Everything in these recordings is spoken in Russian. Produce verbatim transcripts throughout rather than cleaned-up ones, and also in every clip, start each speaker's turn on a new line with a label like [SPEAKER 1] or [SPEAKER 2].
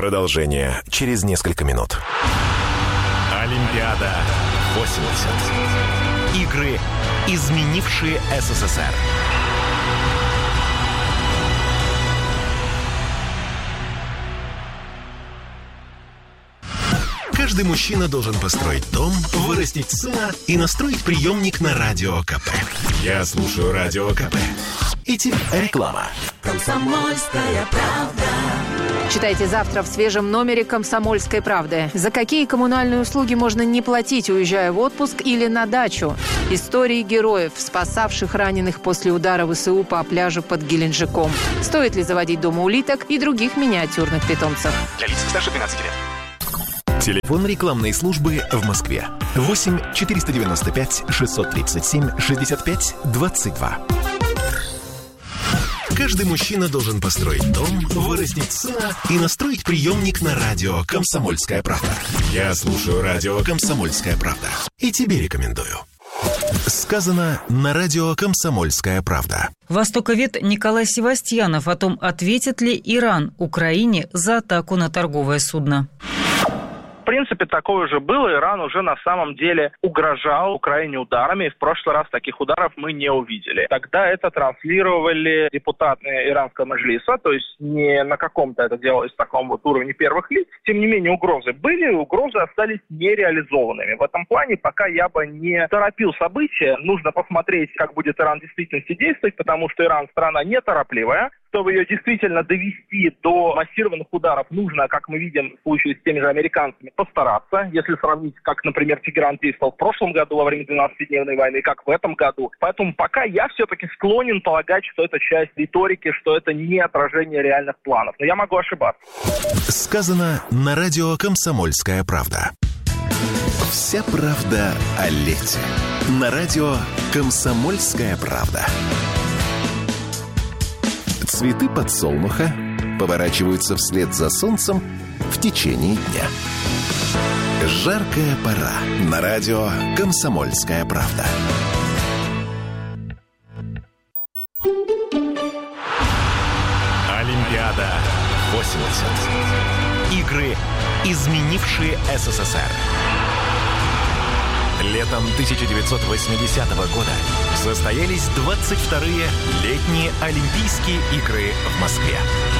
[SPEAKER 1] Продолжение через несколько минут. Олимпиада восемьдесят. Игры, изменившие СССР. Каждый мужчина должен построить дом, вырастить сына и настроить приемник на Радио КП. Я слушаю Радио КП. И тебе реклама.
[SPEAKER 2] Комсомольская правда.
[SPEAKER 3] Читайте завтра в свежем номере «Комсомольской правды». За какие коммунальные услуги можно не платить, уезжая в отпуск или на дачу? Истории героев, спасавших раненых после удара ВСУ по пляжу под Геленджиком. Стоит ли заводить дома улиток и других миниатюрных питомцев?
[SPEAKER 1] Для лиц старше двенадцати лет. Телефон рекламной службы в Москве. восемь четыреста девяносто пять шестьсот тридцать семь шестьдесят пять двадцать два. Каждый мужчина должен построить дом, вырастить сына и настроить приемник на радио «Комсомольская правда». Я слушаю радио «Комсомольская правда» и тебе рекомендую. Сказано на радио «Комсомольская правда».
[SPEAKER 4] Востоковед Николай Севастьянов о том, ответит ли Иран Украине за атаку на торговое судно.
[SPEAKER 5] В принципе, такое уже было. Иран уже на самом деле угрожал Украине ударами. И в прошлый раз таких ударов мы не увидели. Тогда это транслировали депутаты иранского маджлиса, то есть не на каком-то это делалось таком вот уровне первых лиц. Тем не менее, угрозы были, угрозы остались нереализованными. В этом плане пока я бы не торопил события. Нужно посмотреть, как будет Иран в действительности действовать, потому что Иран страна неторопливая. Чтобы ее действительно довести до массированных ударов, нужно, как мы видим в случае с теми же американцами, постараться. Если сравнить, как, например, Тегеран действовал в прошлом году во время двенадцатидневной войны, как в этом году. Поэтому пока я все-таки склонен полагать, что это часть риторики, что это не отражение реальных планов. Но я могу ошибаться.
[SPEAKER 1] Сказано на радио «Комсомольская правда». Вся правда о лете. На радио «Комсомольская правда». Цветы подсолнуха поворачиваются вслед за солнцем в течение дня. Жаркая пора на радио «Комсомольская правда». Олимпиада восемьдесят. Игры, изменившие СССР. Летом тысяча девятьсот восьмидесятого года состоялись двадцать вторые летние Олимпийские игры в Москве.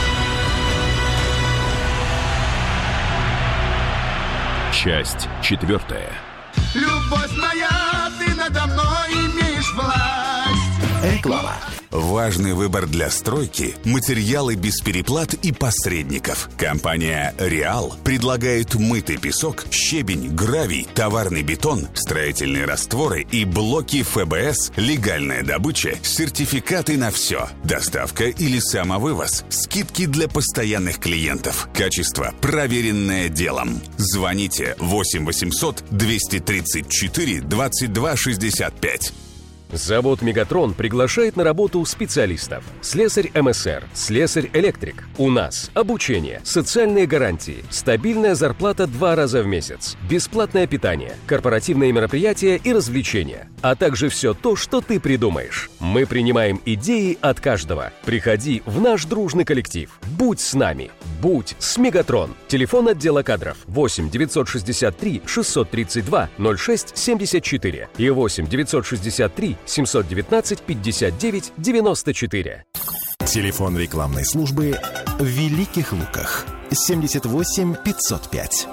[SPEAKER 1] Часть четвертая.
[SPEAKER 6] Любовь моя, ты надо мной имеешь власть.
[SPEAKER 1] Реклама.
[SPEAKER 7] Важный выбор для стройки – материалы без переплат и посредников. Компания «Реал» предлагает мытый песок, щебень, гравий, товарный бетон, строительные растворы и блоки эф бэ эс, легальная добыча, сертификаты на все, доставка или самовывоз, скидки для постоянных клиентов, качество, проверенное делом. Звоните восемь восемьсот двести тридцать четыре двадцать два шестьдесят пять.
[SPEAKER 8] Завод «Мегатрон» приглашает на работу специалистов. Слесарь эм эс эр, слесарь-электрик. У нас обучение, социальные гарантии, стабильная зарплата два раза в месяц, бесплатное питание, корпоративные мероприятия и развлечения, а также все то, что ты придумаешь. Мы принимаем идеи от каждого. Приходи в наш дружный коллектив. Будь с нами. Будь с «Мегатрон». Телефон отдела кадров восемь девятьсот шестьдесят три шестьсот тридцать два ноль шесть семьдесят четыре и восемь девятьсот шестьдесят три семьсот девятнадцать пятьдесят девять девяносто четыре.
[SPEAKER 1] Телефон рекламной службы в Великих Луках семьдесят восемь пятьсот пять.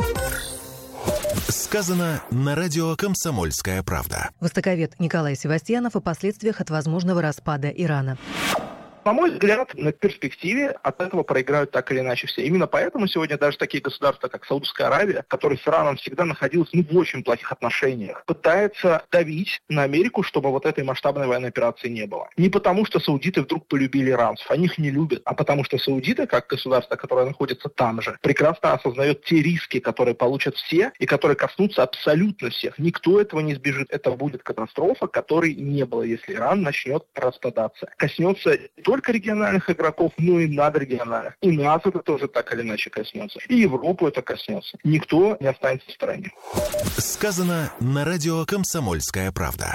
[SPEAKER 1] Сказано на радио «Комсомольская правда».
[SPEAKER 9] Востоковед Николай Севастьянов о последствиях от возможного распада Ирана.
[SPEAKER 5] На мой взгляд, на перспективе от этого проиграют так или иначе все. Именно поэтому сегодня даже такие государства, как Саудовская Аравия, которые с Ираном всегда находилась ну, в очень плохих отношениях, пытаются давить на Америку, чтобы вот этой масштабной военной операции не было. Не потому, что саудиты вдруг полюбили иранцев, они их не любят, а потому что саудиты, как государство, которое находится там же, прекрасно осознает те риски, которые получат все и которые коснутся абсолютно всех. Никто этого не избежит. Это будет катастрофа, которой не было, если Иран начнет распадаться. Коснется только региональных игроков, но и надрегиональных. И нас это тоже так или иначе коснется. И Европу это коснется. Никто не останется в стороне.
[SPEAKER 1] Сказано на радио «Комсомольская правда».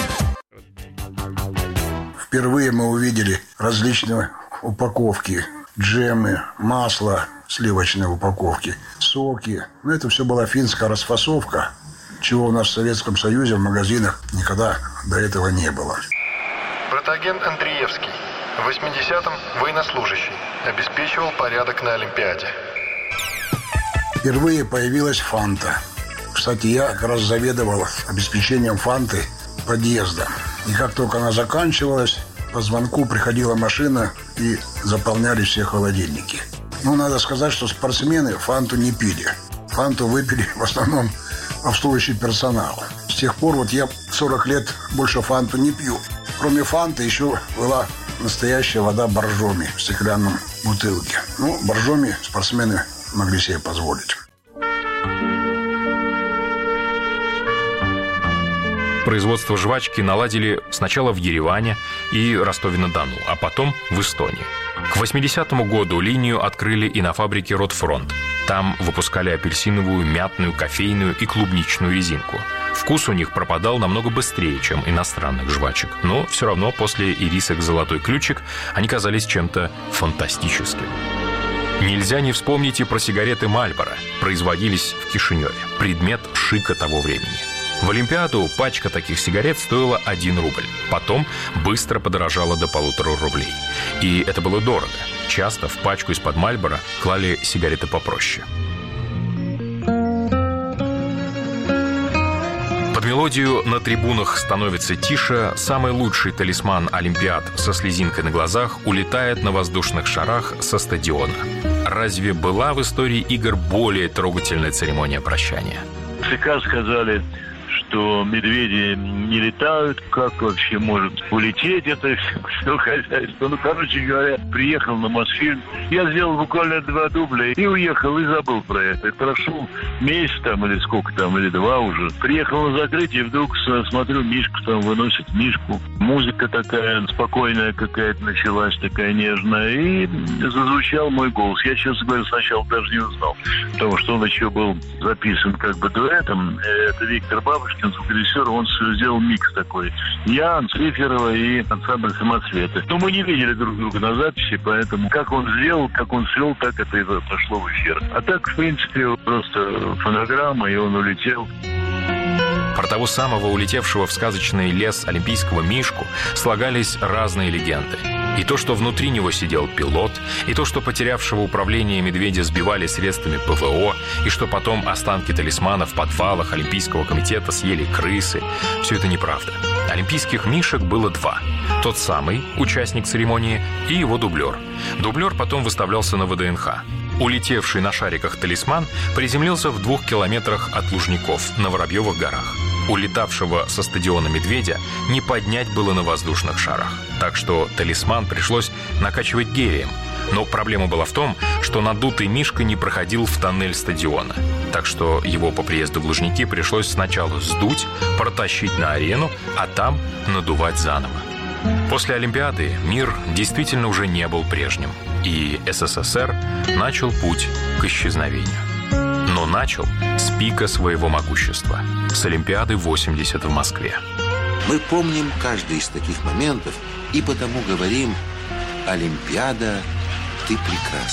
[SPEAKER 10] Впервые мы увидели различные упаковки джемы, масло сливочной упаковки, соки. Но это все была финская расфасовка, чего у нас в Советском Союзе в магазинах никогда до этого не было.
[SPEAKER 11] Протоген Андреевский. В восьмидесятом военнослужащий. Обеспечивал порядок на Олимпиаде.
[SPEAKER 10] Впервые появилась фанта. Кстати, я как раз заведовал обеспечением фанты подъезда. И как только она заканчивалась, по звонку приходила машина и заполняли все холодильники. Ну, надо сказать, что спортсмены фанту не пили. Фанту выпили в основном обслуживающий персонал. С тех пор вот я сорок лет больше фанту не пью. Кроме фанты еще была настоящая вода боржоми в стеклянном бутылке. Ну, боржоми спортсмены могли себе позволить.
[SPEAKER 12] Производство жвачки наладили сначала в Ереване и Ростове-на-Дону, а потом в Эстонии. К восьмидесятому году линию открыли и на фабрике «Ротфронт». Там выпускали апельсиновую, мятную, кофейную и клубничную резинку. Вкус у них пропадал намного быстрее, чем иностранных жвачек. Но все равно после ирисок «Золотой ключик» они казались чем-то фантастическим. Нельзя не вспомнить и про сигареты «Мальборо». Производились в Кишиневе. Предмет шика того времени. В Олимпиаду пачка таких сигарет стоила один рубль. Потом быстро подорожала до полутора рублей. И это было дорого. Часто в пачку из-под «Мальборо» клали сигареты попроще. Под мелодию «На трибунах становится тише» самый лучший талисман Олимпиад со слезинкой на глазах улетает на воздушных шарах со стадиона. Разве была в истории игр более трогательная церемония прощания?
[SPEAKER 13] ЦК сказали, что медведи не летают, как вообще может улететь это все хозяйство. Ну, короче говоря, приехал на Мосфильм, я сделал буквально два дубля и уехал, и забыл про это. И прошел месяц там, или сколько там, или два уже. Приехал на закрытие, вдруг смотрю, Мишку там выносит, Мишку. Музыка такая спокойная какая-то началась, такая нежная, и зазвучал мой голос. Я, честно говоря, сначала даже не узнал, потому что он еще был записан как бы дуэтом. Это Виктор Бабушкин, звукорежиссер, он сделал микс такой. Я, Циферова и ансамбль «Самоцветы». Но мы не видели друг друга на записи, поэтому как он сделал, как он свел, так это и пошло в эфир. А так, в принципе, просто фонограмма, и он улетел.
[SPEAKER 12] Про того самого улетевшего в сказочный лес олимпийского Мишку слагались разные легенды. И то, что внутри него сидел пилот, и то, что потерявшего управление медведя сбивали средствами ПВО, и что потом останки талисмана в подвалах Олимпийского комитета съели крысы – все это неправда. Олимпийских мишек было два. Тот самый, участник церемонии, и его дублер. Дублер потом выставлялся на ВДНХ. Улетевший на шариках талисман приземлился в двух километрах от Лужников на Воробьевых горах. Улетавшего со стадиона медведя не поднять было на воздушных шарах. Так что талисман пришлось накачивать гелием. Но проблема была в том, что надутый Мишка не проходил в тоннель стадиона. Так что его по приезду в Лужники пришлось сначала сдуть, протащить на арену, а там надувать заново. После Олимпиады мир действительно уже не был прежним. И СССР начал путь к исчезновению. Но начал с пика своего могущества, с Олимпиады восемьдесят в Москве.
[SPEAKER 14] Мы помним каждый из таких моментов и потому говорим: Олимпиада, ты прекрасна.